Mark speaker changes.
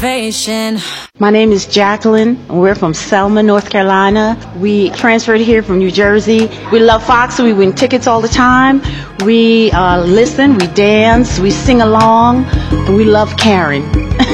Speaker 1: My name is Jacqueline, and we're from Selma, North Carolina. We transferred here from New Jersey. We love Fox, so we win tickets all the time. We listen, we dance, we sing along, and we love Karen.